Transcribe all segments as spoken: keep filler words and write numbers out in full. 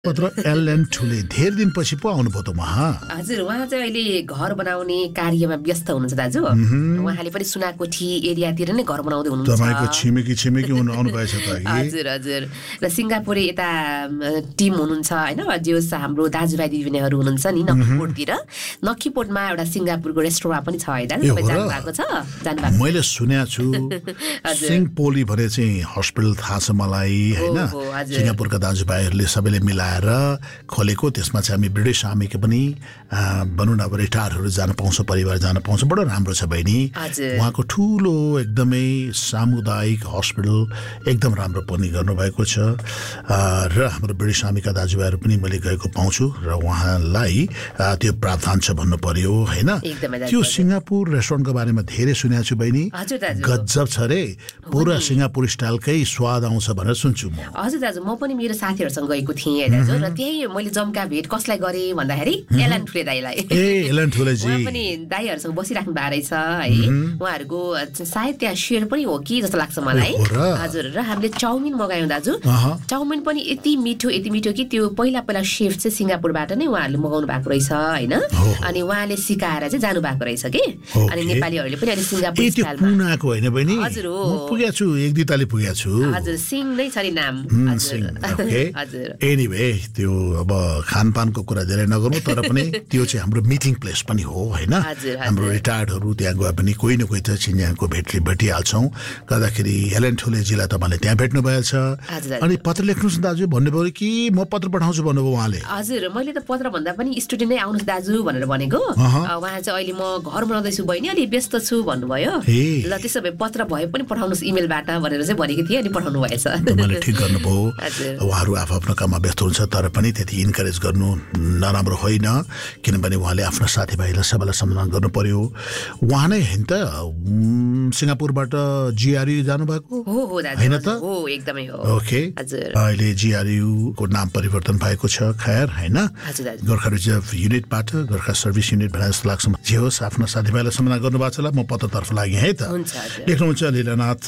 पत्र एलएन ठुले धेरै दिनपछि पो आउनुभयो त उहाँ। हजुर, उहाँ चाहिँ अहिले घर बनाउने कार्यमा व्यस्त हुनुहुन्छ दाजु। उहाँले पनि सुनाकोठी एरियातिर नै घर बनाउँदै हुनुहुन्छ। तपाईको छिमेकी छिमेकी हुनु आउनु भएछ त? हजुर हजुर। र सिङ्गापुरे यता टिम हुनुहुन्छ हैन, जो हाम्रो दाजुभाइ दिदीबहिनीहरू हुनुहुन्छ नि नक्कीपोर्टतिर। नक्कीपोर्टमा एउटा सिङ्गापुरको रेस्टुरेन्ट पनि छ है दाजु, तपाईँ जानु भएको छ? जानु भएको? मैले सुनेको छु सिङपोली भने चाहिँ हस्पिटल थाहा छ मलाई हैन। सिङ्गापुरका दाजुभाइहरूले सबैले मिलाएर खोलेको, त्यसमा चाहिँ हामी ब्रिटिश आर्मीको पनि भनौँ न अब रिटायरहरू जान पाउँछ, परिवार जान पाउँछ। बडो राम्रो छ बहिनी। उहाँको ठुलो एकदमै सामुदायिक हस्पिटल एकदम राम्रो पनि गर्नुभएको छ। र हाम्रो ब्रिटिश आर्मीका दाजुभाइहरू पनि मैले गएको पाउँछु र उहाँलाई त्यो प्रावधान छ भन्नु पर्यो हैन। त्यो सिङ्गापुर रेस्टुरेन्टको बारेमा धेरै सुनेको छु बहिनी, गजब छ रे, पुरा सिङ्गापुर स्टाइलकै स्वाद आउँछ भनेर सुन्छु म। हजुर दाजु, म पनि मेरो साथीहरूसँग गएको थिएँ दाजु, र त्यही मैले जम्का भेट कसलाई गरेँ भन्दाखेरि एलन ठुले दाइलाई। ए एलन ठुले जी, उहाँ पनि दाइहरूसँग बसिराख्नु भएको रहेछ है। उहाँहरूको सायद त्यहाँ सेयर पनि हो कि जस्तो लाग्छ मलाई। हजुर, र हामीले चाउमिन मगायौँ दाजु। चाउमिन पनि यति मिठो यति मिठो कि त्यो पहिला पहिला सेफ चाहिँ सिङ्गापुरबाट नै उहाँहरूले मगाउनु भएको रहेछ हैन। अनि उहाँले सिकाएर चाहिँ जानु भएको रहेछ कि। अनि नेपालीहरूले पनि अहिले सिङ्गापुर स्टाइलमा पुनाको हैन बहिनी? हजुर हो, म पुगेको छु, एक दुई ताले पुगेको छु। हजुर, सिङ नै छ नि नाम। हजुर हजुर। एनीवे त्यो अब खानपानको कुरा धेरै नगरौँ, तर पनि त्यो चाहिँ हाम्रो मिटिङ प्लेस पनि हो हैन। हाम्रो रिटायर्डहरू त्यहाँ गए पनि कोही न कोही त चिन्जानको भेटले भेटिहाल्छौँ। गर्दाखेरि एलन ठुलेजीलाई तपाईँले त्यहाँ भेट्नु भएछ। अनि पत्र लेख्नुहोस् न दाजु भन्नुभयो कि म पत्र पठाउँछु भन्नुभयो उहाँले? हजुर, मैले त पत्र भन्दा पनि स्टुडेन्ट नै आउनुहोस् दाजु भनेर भनेको। उहाँ चाहिँ अहिले म घर बनाउँदैछु बहिनी, अलि व्यस्त छु भन्नुभयो। ल त्यसो भए पत्र भए पनि पठाउनुहोस् इमेलबाट भनेर चाहिँ भनेको थिएँ, अनि पठाउनु भएछ। तपाईँले ठिक गर्नुभयो। उहाँहरू आफ्नो काममा व्यस्त हुन्छ, तर पनि त्यति इन्करेज गर्नु नराम्रो होइन, किनभने उहाँले आफ्नो साथीभाइलाई सबैलाई सम्मान गर्नु पर्यो। उहाँ नै होइन त सिङ्गापुरबाट जिआरयु जानुभएको होइन त? हो, एकदमै हो। ओके, अहिले जिआरयु को नाम परिवर्तन भएको छ खैर हैन, Gorkha reserve युनिटबाट Gorkha service unit भनेर जस्तो लाग्छ। जे होस्, आफ्नो साथीभाइलाई सम्मान गर्नुभएको छ। ल म पत्रतर्फ लागेँ है त। लेख्नुहुन्छ लीलानाथ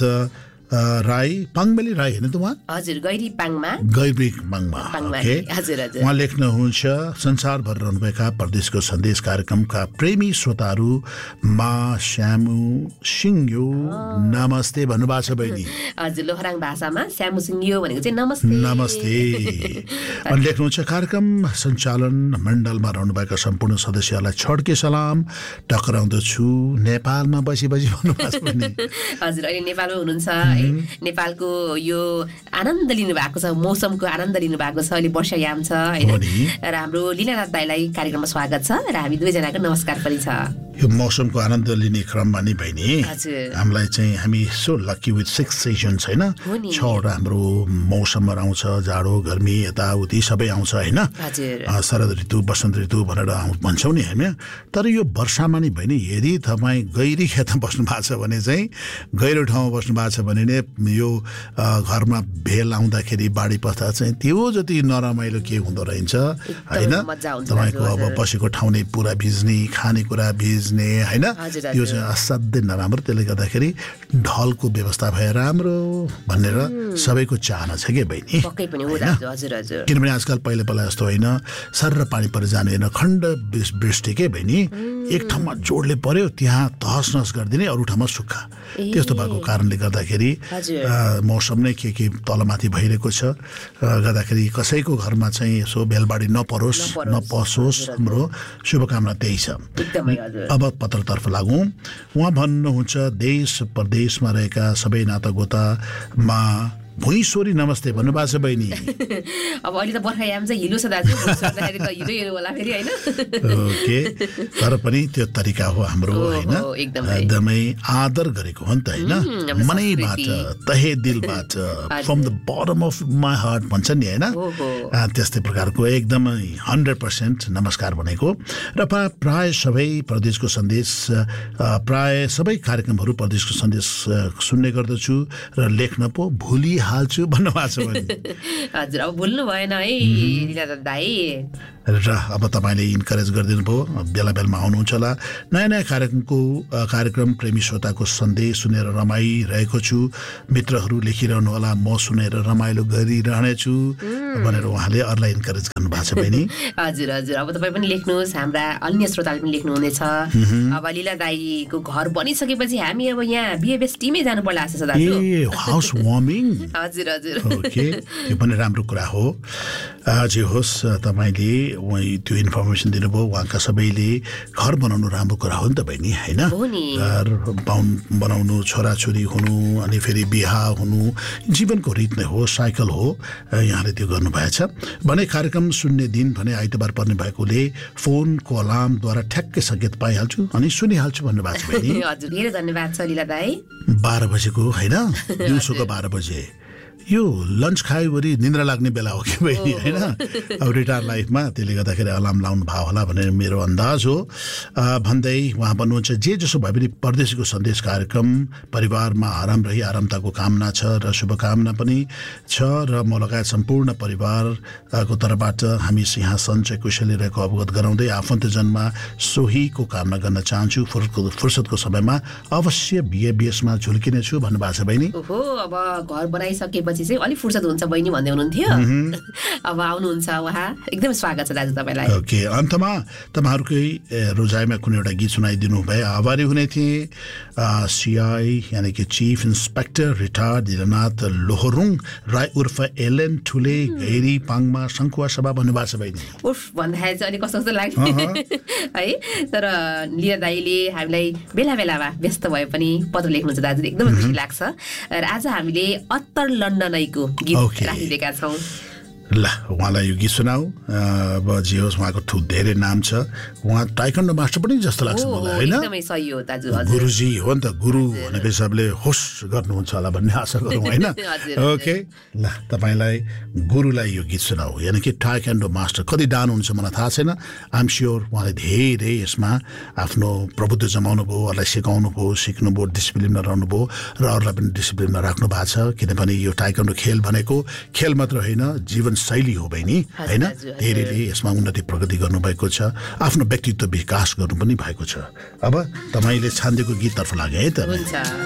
राई, पाङमेली राई होइन त उहाँ? हजुर, गैरी पाङमा गैरी पाङमा ओके। हजुर हजुर। उहाँ लेख्नुहुन्छ संसारभर रहनुभएका परदेशको सन्देश कार्यक्रमका प्रेमी श्रोताहरू मा श्यामु सिंह्यो नमस्ते भन्नुभएको छ बहिनी। हजुर, लोहराङ भाषामा श्यामु सिंह्यो भनेको चाहिँ नमस्ते नमस्ते। अनि लेख्नुहुन्छ कार्यक्रम सञ्चालन मण्डलमा रहनुभएका सम्पूर्ण सदस्यहरूलाई छड्के सलाम, टक्राउँदछु नेपालमा बसी बसी भन्नुभएको छ बहिनी। हजुर, अहिले नेपालमा हुनुहुन्छ, नेपालको यो आनन्द लिनु भएको छ, मौसमको आनन्द लिनु भएको छ। अहिले वर्षायाम छ हैन, र हाम्रो लीलानाथ दाइलाई कार्यक्रममा स्वागत छ, र हामी दुवैजनाको नमस्कार पनि छ। यो मौसमको आनन्द लिने क्रममा नि बहिनी हामीलाई चाहिँ हामी so lucky with six seasons हैन, छवटा हाम्रो मौसममा आउँछ, जाडो गर्मी यताउति सबै आउँछ हैन। शरद ऋतु बसन्त ऋतु भनेर भन्छौँ नि हामी। तर यो वर्षामा नि बहिनी यदि तपाईँ गहिरी खेतमा बस्नु भएको छ भने चाहिँ, गहिरो ठाउँमा बस्नु भएको छ भने नि यो घरमा भेल आउँदाखेरि बाढी पस्दा चाहिँ त्यो जति नरमाइलो के हुँदो रहेछ हैन। तपाईँको अब बसेको ठाउँ नै पुरा भिज्ने, खानेकुरा भिज्ने हैन, त्यो चाहिँ असाध्यै नराम्रो। त्यसले गर्दाखेरि ढलको व्यवस्था भए राम्रो भनेर सबैको चाहना छ के बहिनी, किनभने आजकल पहिला पहिला जस्तो होइन सर पानी परेर जाने होइन, खण्ड वृष्टि के बहिनी, एक ठाउँमा जोडले पर्यो त्यहाँ तहस नहस गरिदिने, अरू ठाउँमा सुक्खा। त्यस्तो भएको कारणले गर्दाखेरि मौसम नै के के तलमाथि भइरहेको छ। गर्दाखेरि कसैको घरमा चाहिँ यसो बेलबाडी नपरोस् नपसोस्, हाम्रो शुभकामना त्यही छ। अब पत्रतर्फ लागौँ। उहाँ भन्नुहुन्छ देश परदेशमा रहेका सबै नातागोतामा भुइँसोरी नमस्ते भन्नुभएको छ बहिनी। अब अहिले त बर्खायाम चाहिँ हिलो छ दाजु, हिलो हिलो होला फेरि हैन। ओके, तर पनि त्यो तरिका हो हाम्रो हैन, एकदमै आदर गरेको हो नि त हैन, मनैबाट तहे दिलबाट, from the bottom of my heart भन्छ नि हैन, त्यस्तै प्रकारको एकदमै हन्ड्रेड पर्सेन्ट नमस्कार भनेको। र प्राय सबै प्रदेशको सन्देश, प्राय सबै कार्यक्रमहरू प्रदेशको सन्देश सुन्ने गर्दछु र लेख्न पो भुलि हाल्छु भन्नुभएको छ भने। हजुर, अब भुल्नु भएन है लीलानाथ दाइ। र अब तपाईँले इन्करेज गरिदिनु भयो, बेला बेलामा आउनुहुन्छ होला। नयाँ नयाँ कार्यक्रमको कार्यक्रम प्रेमी श्रोताको सन्देश सुनेर रमाइरहेको छु, मित्रहरू लेखिरहनु होला, म सुनेर रमाइलो गरिरहनेछु भनेर उहाँले अरूलाई इन्करेज गर्नुभएको छ बहिनी। हजुर हजुर, अब तपाईँ पनि लेख्नुहोस्, हाम्रा अन्य श्रोताले पनि लेख्नुहुनेछ। अब लीला दाईको घर बनिसकेपछि हामी अब यहाँ बिएबएस टिमै जानु पर्ला जस्तो छ दाजु। A house warming. हजुर हजुर, ओके, त्यो पनि राम्रो कुरा हो। जे होस्, तपाईँले त्यो इन्फर्मेसन दिनुभयो। उहाँका सबैले घर बनाउनु राम्रो कुरा हो नि त बहिनी, होइन? घर बनाउनु, छोराछोरी हुनु, अनि फेरि बिहा हुनु जीवनको रीत नै हो, साइकल हो। यहाँले त्यो गर्नुभएछ भने कार्यक्रम सुन्ने दिन भने आइतबार पर्ने भएकोले फोनको अलार्मद्वारा ठ्याक्कै सङ्केत पाइहाल्छु अनि सुनिहाल्छु भन्नुभएको छ बहिनी। हजुर, धेरै धन्यवाद छ लीला दाई। बाह्र बजेको होइन, दिउँसोको बाह्र बजे यो लन्च खाएवरी निन्द्रा लाग्ने बेला हो कि बहिनी, होइन? अब रिटायर लाइफमा त्यसले गर्दाखेरि अलार्म लाउनु भयो होला भनेर मेरो अन्दाज हो। भन्दै उहाँ भन्नुहुन्छ, जे जसो भए पनि परदेशीको सन्देश कार्यक्रम परिवारमा आराम रही आरामताको कामना छ र शुभकामना पनि छ र म लगायत सम्पूर्ण परिवारको तर्फबाट हामी यहाँ सञ्चय कुशली रहेको अवगत गराउँदै आफन्तजनमा सोहीको कामना गर्न चाहन्छु। फुर्सदको फुर्सदको समयमा अवश्य बिएबिएसमा झुल्किनेछु भन्नुभएको छ बहिनी। ओहो, अब घर बनाइसकेपछि चाहिँ अलिक फुर्सद हुन्छ बहिनी भन्दै हुनुहुन्थ्यो। अब आउनुहुन्छ उहाँ, एकदम स्वागत छ दाजु तपाईँलाई। ओके, अन्तमा तपाईँहरूकै रोजाइमा कुनै एउटा गीत सुनाइदिनु भए आभारी हुने थिएँ। सिआई यानि कि चिफ इन्सपेक्टर रिटायर्ड धीरनाथ लोहरुङ राई उर्फ एलेन ठुले गैरी पाङमा सङ्खुवा सभा भन्नुभएको छ बहिनी। उर्फ भन्दाखेरि चाहिँ अलिक कस्तो कस्तो लाग्यो है, तर लीला दाईले हामीलाई बेला बेलामा व्यस्त भए पनि पत्र लेख्नुहुन्छ दाजु, एकदमै खुसी लाग्छ। र आज हामीले अत्तर लन्डनैको गीत राखिदिएका छौँ। ल उहाँलाई यो गीत सुनाऊ। अब जे होस्, उहाँको ठु धेरै नाम छ। उहाँ टाइकन्डो मास्टर पनि जस्तो लाग्छ मलाई, होइन? एकदमै सही हो दाजु। गुरुजी हो नि त, गुरु भनेपछि सबले होस् गर्नुहुन्छ होला भन्ने आशा गरौँ, होइन? ओके, ल तपाईँलाई गुरुलाई यो गीत सुनाऊ, यानि कि टाइकन्डो मास्टर। कति डान हुन्छ मलाई थाहा छैन, आइएम स्योर उहाँले धेरै यसमा आफ्नो प्रभुत्व जमाउनु भयो, अरूलाई सिकाउनु भयो, सिक्नु भयो, डिसिप्लिनमा रहनु भयो र अरूलाई पनि डिसिप्लिनमा राख्नु भएको छ। किनभने यो टाइकन्डो खेल भनेको खेल मात्र होइन, जीवन शैली हो बहिनी, होइन? धेरैले यसमा उन्नति प्रगति गर्नुभएको छ, आफ्नो व्यक्तित्व विकास गर्नु पनि भएको छ। अब तपाईँले छान्देको गीततर्फ लागे है त।